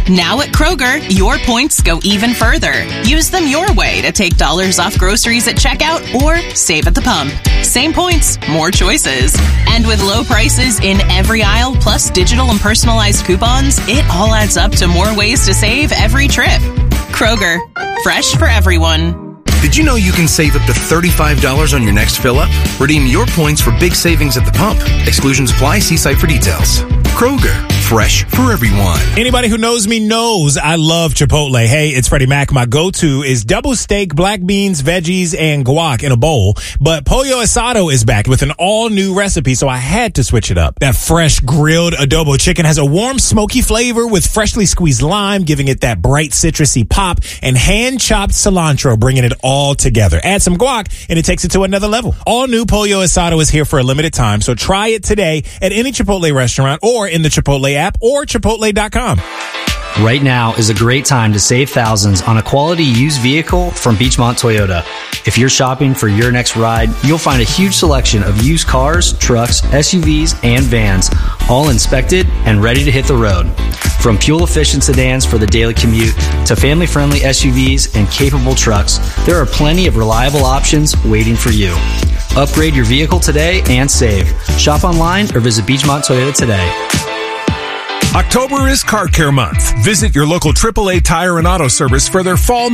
Now at Kroger, your points go even further. Use them your way to take dollars off groceries at checkout or save at the pump. Same points, more choices. And with low prices in every aisle, plus digital and personalized coupons, it all adds up to more ways to save every trip. Kroger, fresh for everyone. Did you know you can save up to $35 on your next fill-up? Redeem your points for big savings at the pump. Exclusions apply. See site for details. Kroger, fresh for everyone. Anybody who knows me knows I love Chipotle. Hey, it's Freddie Mac. My go-to is double steak, black beans, veggies, and guac in a bowl. But Pollo Asado is back with an all-new recipe, so I had to switch it up. That fresh grilled adobo chicken has a warm, smoky flavor with freshly squeezed lime, giving it that bright citrusy pop, and hand-chopped cilantro, bringing it all together. Add some guac, and it takes it to another level. All new Pollo Asado is here for a limited time, so try it today at any Chipotle restaurant or in the Chipotle app or Chipotle.com. Right now is a great time to save thousands on a quality used vehicle from Beachmont Toyota. If you're shopping for your next ride, you'll find a huge selection of used cars, trucks, SUVs, and vans, all inspected and ready to hit the road. From fuel-efficient sedans for the daily commute to family-friendly SUVs and capable trucks, there are plenty of reliable options waiting for you. Upgrade your vehicle today and save. Shop online or visit Beachmont Toyota today. October is Car Care Month. Visit your local AAA Tire and Auto Service for their fall